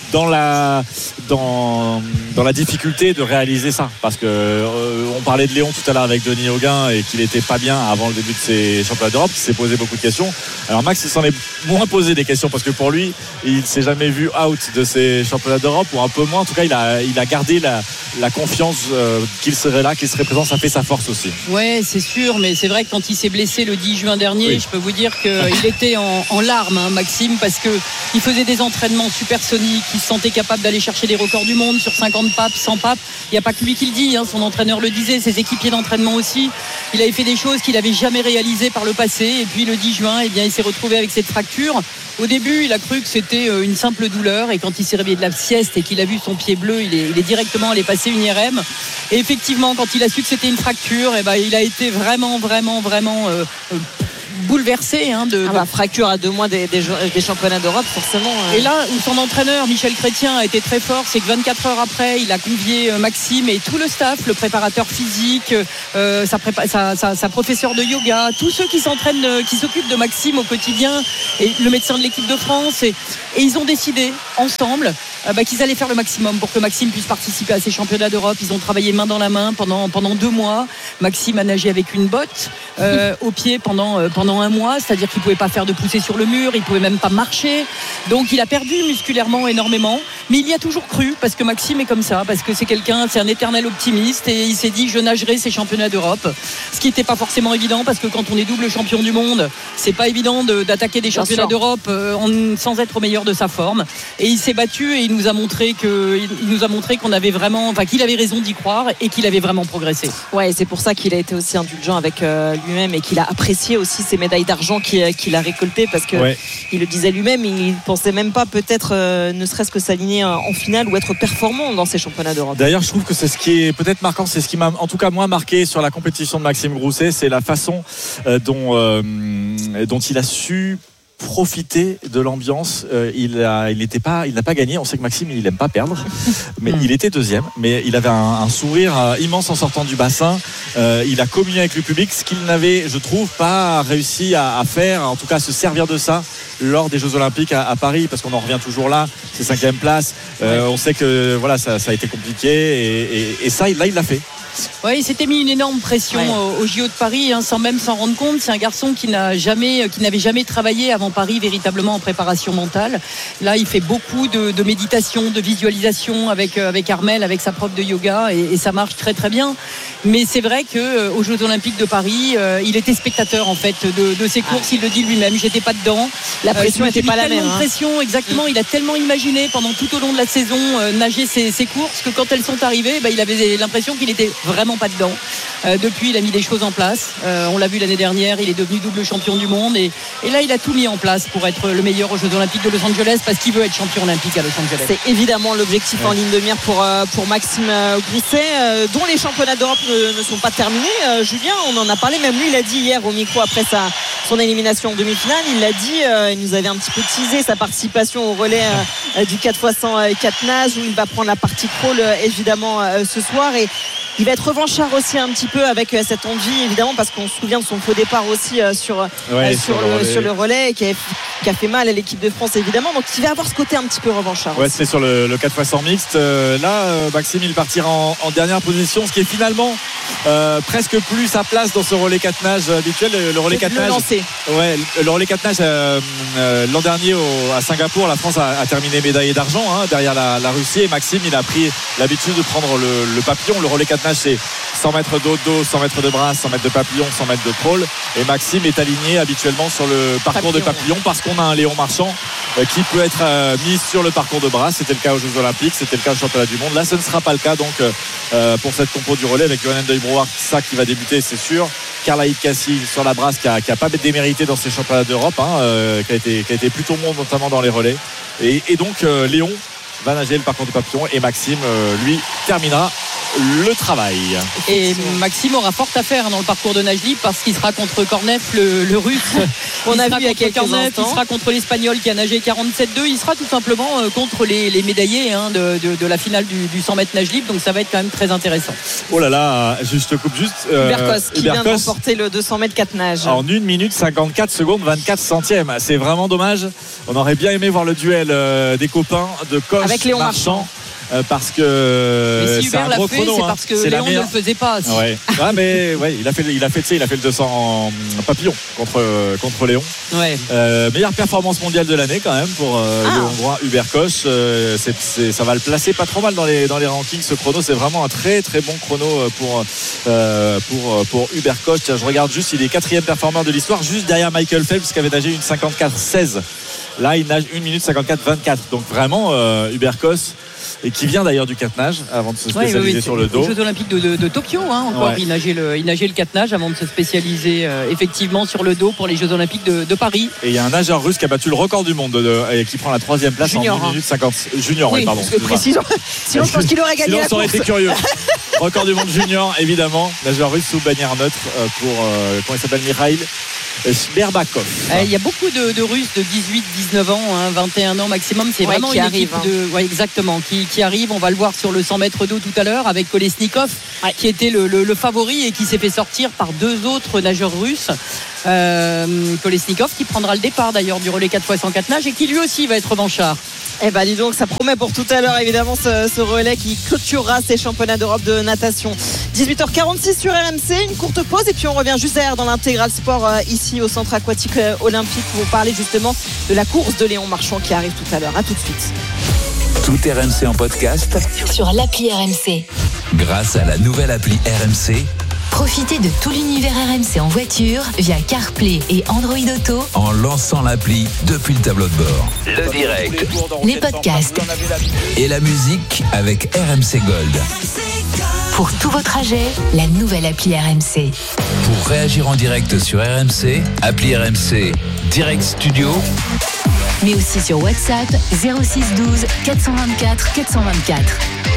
dans la dans dans la difficulté de réaliser ça, parce que euh, on parlait de Léon tout à l'heure avec Denis Hauguin et qu'il était pas bien avant le début de ses championnats d'Europe, il s'est posé beaucoup de questions. Alors Max, il s'en est moins posé des questions parce que pour lui, il s'est jamais vu out de ses championnats d'Europe, ou un peu moins. En tout cas, il a il a gardé la la confiance euh, qu'il serait là, qu'il serait présent. Ça fait sa force aussi. Ouais, c'est sûr, mais c'est vrai que quand il s'est blessé le dix juin dernier, oui. je peux vous dire qu'il était en, en larmes, hein, Maxime, parce que il faisait des entraînements supersoniques, il se sentait capable d'aller chercher des records du monde sur cinquante papes, cent papes. Il n'y a pas que lui qui le dit, hein, son entraîneur le disait, ses équipiers d'entraînement aussi. Il avait fait des choses qu'il n'avait jamais réalisées par le passé, et puis le dix juin, eh bien, il s'est retrouvé avec cette fracture. Au début, il a cru que c'était une simple douleur, et quand il s'est réveillé de la sieste et qu'il a vu son pied bleu, il est, il est directement allé passer une I R M. Et effectivement, quand il a su que c'était une fracture, eh ben, il a été vraiment, vraiment, vraiment euh, euh, bouleversé. Hein, de, ah bah, de... fracture à deux mois des, des, des championnats d'Europe, forcément. Euh... Et là où son entraîneur, Michel Chrétien, a été très fort, c'est que vingt-quatre heures après, il a convié Maxime et tout le staff, le préparateur physique, euh, sa, prépa- sa, sa, sa professeure de yoga, tous ceux qui s'entraînent, euh, qui s'occupent de Maxime au quotidien, et le médecin de l'équipe de France. Et, et ils ont décidé ensemble euh, bah, qu'ils allaient faire le maximum pour que Maxime puisse participer à ces championnats d'Europe. Ils ont travaillé main dans la main pendant, pendant deux mois. Maxime a nagé avec une botte euh, au pied pendant, euh, pendant un mois, c'est-à-dire qu'il ne pouvait pas faire de poussée sur le mur, il ne pouvait même pas marcher. Donc il a perdu musculairement énormément, mais il y a toujours cru, parce que Maxime est comme ça, parce que c'est quelqu'un, c'est un éternel optimiste, et il s'est dit je nagerai ces championnats d'Europe, ce qui n'était pas forcément évident, parce que quand on est double champion du monde, c'est pas évident de, d'attaquer des championnats d'Europe euh, en, sans être au meilleur de sa forme. Et il s'est battu, et il nous a montré que, il nous a montré qu'on avait vraiment, enfin qu'il avait raison d'y croire et qu'il avait vraiment progressé. Ouais, et c'est pour ça qu'il a été aussi indulgent avec euh, lui-même, et qu'il a apprécié aussi ses médailles d'argent qu'il, qu'il a récoltées, parce que ouais. il le disait lui-même, il pensait même pas peut-être euh, ne serait-ce que s'aligner en finale ou être performant dans ces championnats d'Europe. D'ailleurs, je trouve que c'est ce qui est peut-être marquant, c'est ce qui m'a en tout cas moins marqué sur la compétition de Maxime Grousset, c'est la façon euh, dont euh, dont il a su profiter de l'ambiance. Euh, il a, il n'était pas, il n'a pas gagné. On sait que Maxime, il n'aime pas perdre, mais il était deuxième. Mais il avait un, un sourire euh, immense en sortant du bassin. Euh, il a communié avec le public, ce qu'il n'avait, je trouve, pas réussi à, à faire. En tout cas, à se servir de ça lors des Jeux Olympiques à, à Paris, parce qu'on en revient toujours là. C'est cinquième place. Euh, ouais. On sait que voilà, ça, ça a été compliqué, et, et, et ça, là, il l'a fait. Oui, il s'était mis une énorme pression ouais. au J O de Paris, hein, sans même s'en rendre compte. C'est un garçon qui n'a jamais, qui n'avait jamais travaillé avant Paris véritablement en préparation mentale. Là, il fait beaucoup de, de méditation, de visualisation avec avec Armelle, avec sa prof de yoga, et, et ça marche très très bien. Mais c'est vrai que euh, aux Jeux Olympiques de Paris, euh, il était spectateur en fait de, de ces courses. Il le dit lui-même. J'étais pas dedans. La pression n'était euh, pas la même. Tellement de pression, exactement. Il a tellement imaginé pendant tout au long de la saison euh, nager ses, ses courses que quand elles sont arrivées, bah, il avait l'impression qu'il était vraiment pas dedans. Euh, depuis, il a mis des choses en place. Euh, on l'a vu l'année dernière, il est devenu double champion du monde, et, et là, il a tout mis en place pour être le meilleur aux Jeux Olympiques de Los Angeles, parce qu'il veut être champion olympique à Los Angeles. C'est évidemment l'objectif ouais. en ligne de mire pour, euh, pour Maxime Grousset, euh, dont les championnats d'Europe ne, ne sont pas terminés. Euh, Julien, on en a parlé, même lui, il a dit hier au micro après sa, son élimination en demi-finale, il l'a dit, euh, il nous avait un petit peu teasé sa participation au relais euh, du quatre fois cent quatre nages, où il va prendre la partie crawl euh, évidemment euh, ce soir, et il va être revanchard aussi un petit peu avec cette envie, évidemment, parce qu'on se souvient de son faux départ aussi sur, ouais, euh, sur, sur, le, le sur le relais, qui a, qui a fait mal à l'équipe de France, évidemment. Donc il va avoir ce côté un petit peu revanchard. Ouais, c'est sur le, le quatre fois cent mixte. Euh, là, euh, Maxime, il partira en, en dernière position, ce qui est finalement euh, presque plus sa place dans ce relais quatre nages habituel. Le, le relais quatre nages. Ouais, le relais quatre nages, euh, euh, l'an dernier au, à Singapour, la France a, a terminé médaillée d'argent hein, derrière la, la Russie. Et Maxime, il a pris l'habitude de prendre le, le papillon. Le relais quatre nages, c'est cent mètres d'eau dos, cent mètres de bras, cent mètres de papillon, cent mètres de crawl, et Maxime est aligné habituellement sur le parcours papillon, de papillon ouais. parce qu'on a un Léon Marchand euh, qui peut être euh, mis sur le parcours de bras. C'était le cas aux Jeux Olympiques, c'était le cas au championnat du monde. Là, ce ne sera pas le cas donc euh, pour cette compo du relais, avec Johanne Deuil-Brouard, ça qui va débuter, c'est sûr. Carla Cassie sur la brasse, qui a, qui a pas démérité dans ces championnats d'Europe, hein, euh, qui a été qui a été plutôt bon notamment dans les relais, et, et donc euh, Léon va nager le parcours du papillon, et Maxime euh, lui terminera le travail. Et Maxime aura fort à faire dans le parcours de nage libre parce qu'il sera contre Kornev, le, le russe. On il a sera vu il y a quelques Kornev, instants. il sera contre l'Espagnol qui a nagé quarante-sept deux. Il sera tout simplement contre les, les médaillés hein, de, de, de la finale du, du cent mètres nage libre. Donc ça va être quand même très intéressant. Oh là là, juste coupe juste. Euh, Uberkos qui vient de remporter le deux cents mètres quatre nages. En une minute cinquante-quatre secondes vingt-quatre centièmes. C'est vraiment dommage. On aurait bien aimé voir le duel euh, des copains de Koch avec Léon Marchand. Marchand. Euh, parce que mais si c'est un Hubert gros l'a fait, chrono, c'est hein. parce que c'est Léon meilleure... ne le faisait pas. Si. Ouais. ouais, mais ouais, il a fait, il a fait, tu sais, il a fait le deux cents papillon contre contre Léon. Ouais. Euh, meilleure performance mondiale de l'année quand même pour euh, ah. le Hongrois Hubert Koch. Euh, c'est, c'est, ça va le placer pas trop mal dans les dans les rankings. Ce chrono, c'est vraiment un très très bon chrono pour euh, pour pour Hubert Koch. Tiens, je regarde juste, il est quatrième performeur de l'histoire, juste derrière Michael Phelps qui avait nagé une cinquante-quatre seize. Là, il nage une minute cinquante-quatre vingt-quatre. Donc vraiment, euh, Hubert Koch, et qui vient d'ailleurs du quatre-nage avant de se spécialiser ouais, oui, oui, sur le dos. Aux Jeux Olympiques de, de, de Tokyo, hein, encore, ouais. il nageait le, il nageait le quatre-nage avant de se spécialiser euh, effectivement sur le dos pour les Jeux Olympiques de, de Paris. Et il y a un nageur russe qui a battu le record du monde de, de, et qui prend la troisième place junior, en une minute cinquante. Junior, oui, oui, pardon. Précision. Sinon, je pense qu'il aurait gagné Sinon, la ça aurait course. été curieux. Record du monde junior, évidemment. Nageur russe sous bannière neutre pour, euh, comment il s'appelle, Mikhail Berbakov. Il y a beaucoup de, de Russes de dix-huit dix-neuf ans, hein, vingt et un ans maximum. C'est ouais, vraiment une arrive, équipe hein. de. Ouais, exactement, qui, qui arrive. On va le voir sur le cent mètres d'eau tout à l'heure avec Kolesnikov, ouais. qui était le, le, le favori et qui s'est fait sortir par deux autres nageurs russes. Euh, Kolesnikov qui prendra le départ d'ailleurs du relais quatre fois cent quatre nages et qui lui aussi va être revanchard. Eh ben dis donc, ça promet pour tout à l'heure évidemment ce, ce relais qui clôturera ces championnats d'Europe de natation. dix-huit heures quarante-six sur R M C, une courte pause et puis on revient juste derrière dans l'intégral sport euh, ici au centre aquatique euh, olympique pour vous parler justement de la course de Léon Marchand qui arrive tout à l'heure. À tout de suite. Tout R M C en podcast sur l'appli R M C. Grâce à la nouvelle appli R M C. Profitez de tout l'univers R M C en voiture via CarPlay et Android Auto en lançant l'appli depuis le tableau de bord. Le direct, les podcasts et la musique avec R M C Gold. Pour tous vos trajets, la nouvelle appli R M C. Pour réagir en direct sur R M C, appli R M C Direct Studio. Mais aussi sur WhatsApp zéro six douze quatre cent vingt-quatre quatre cent vingt-quatre.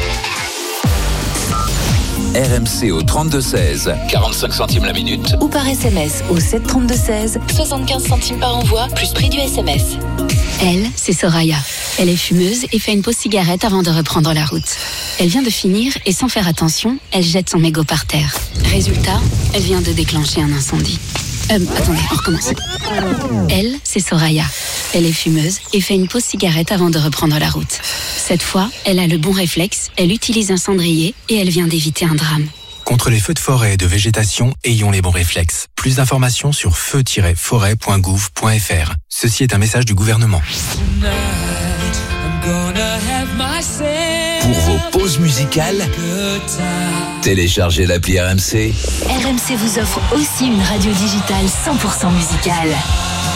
R M C au trente-deux seize, quarante-cinq centimes la minute. Ou par S M S au sept trente-deux seize, soixante-quinze centimes par envoi, plus prix du S M S. Elle, c'est Soraya. Elle est fumeuse et fait une pause cigarette avant de reprendre la route. Elle vient de finir et sans faire attention, elle jette son mégot par terre. Résultat, elle vient de déclencher un incendie. Euh, attendez, on recommence. Elle, c'est Soraya. Elle est fumeuse et fait une pause cigarette avant de reprendre la route. Cette fois, elle a le bon réflexe, elle utilise un cendrier et elle vient d'éviter un drame. Contre les feux de forêt et de végétation, ayons les bons réflexes. Plus d'informations sur feu tiret forêt point gouv point f r. Ceci est un message du gouvernement. Pour vos pauses musicales, téléchargez l'appli R M C. R M C vous offre aussi une radio digitale cent pour cent musicale.